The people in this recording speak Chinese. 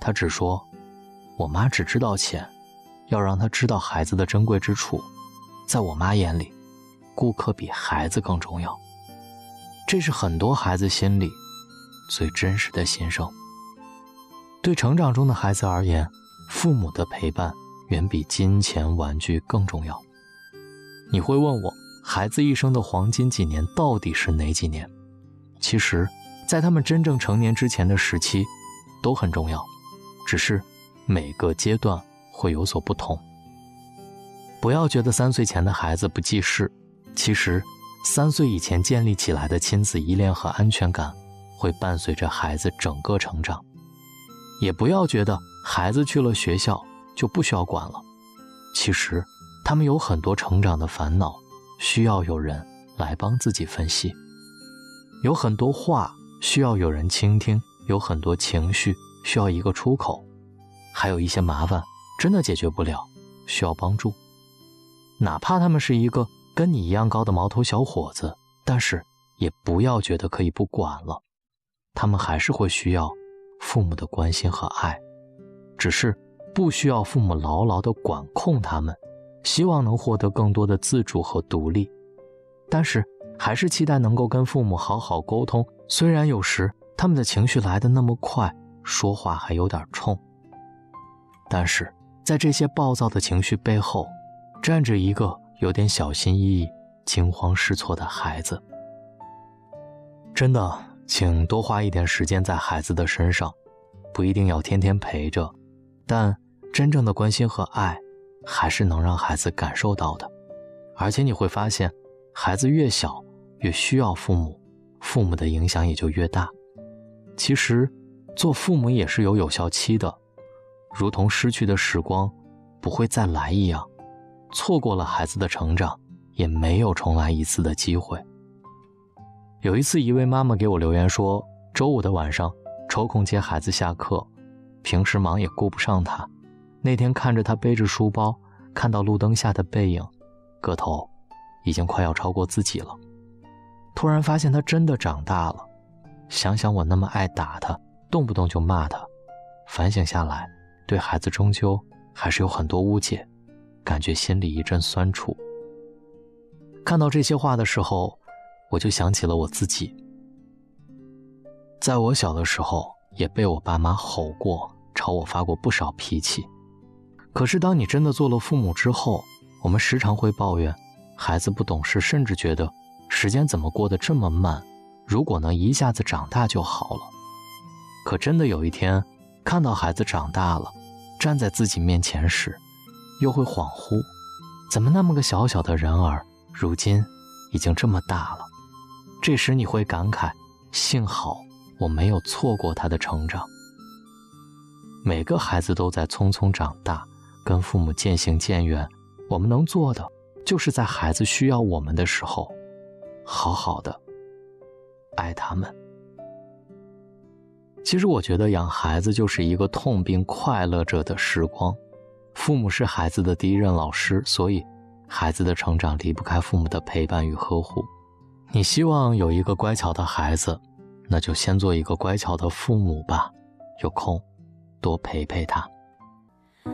他只说，我妈只知道钱，要让他知道孩子的珍贵之处。在我妈眼里，顾客比孩子更重要。这是很多孩子心里最真实的心声。对成长中的孩子而言，父母的陪伴远比金钱玩具更重要。你会问我，孩子一生的黄金几年到底是哪几年？其实在他们真正成年之前的时期都很重要，只是每个阶段会有所不同。不要觉得3岁前的孩子不记事，其实3岁以前建立起来的亲子依恋和安全感会伴随着孩子整个成长。也不要觉得孩子去了学校就不需要管了，其实他们有很多成长的烦恼需要有人来帮自己分析，有很多话需要有人倾听，有很多情绪需要一个出口，还有一些麻烦真的解决不了，需要帮助。哪怕他们是一个跟你一样高的毛头小伙子，但是也不要觉得可以不管了，他们还是会需要父母的关心和爱，只是不需要父母牢牢地管控他们，希望能获得更多的自主和独立，但是还是期待能够跟父母好好沟通。虽然有时他们的情绪来得那么快，说话还有点冲，但是在这些暴躁的情绪背后，站着一个有点小心翼翼、惊慌失措的孩子。真的，请多花一点时间在孩子的身上，不一定要天天陪着，但真正的关心和爱还是能让孩子感受到的。而且你会发现，孩子越小越需要父母，父母的影响也就越大。其实做父母也是有效期的，如同失去的时光不会再来一样，错过了孩子的成长，也没有重来一次的机会。有一次，一位妈妈给我留言说，周五的晚上抽空接孩子下课，平时忙也顾不上他，那天看着他背着书包，看到路灯下的背影，个头已经快要超过自己了。突然发现他真的长大了，想想我那么爱打他，动不动就骂他，反省下来，对孩子终究还是有很多误解，感觉心里一阵酸楚。看到这些话的时候，我就想起了我自己。在我小的时候，也被我爸妈吼过，朝我发过不少脾气。可是当你真的做了父母之后，我们时常会抱怨孩子不懂事，甚至觉得时间怎么过得这么慢，如果能一下子长大就好了。可真的有一天，看到孩子长大了，站在自己面前时，又会恍惚，怎么那么个小小的人儿，如今已经这么大了。这时你会感慨，幸好我没有错过他的成长。每个孩子都在匆匆长大，跟父母渐行渐远，我们能做的就是在孩子需要我们的时候，好好的爱他们。其实我觉得养孩子就是一个痛并快乐着的时光，父母是孩子的第一任老师，所以孩子的成长离不开父母的陪伴与呵护。你希望有一个乖巧的孩子，那就先做一个乖巧的父母吧，有空多陪陪他。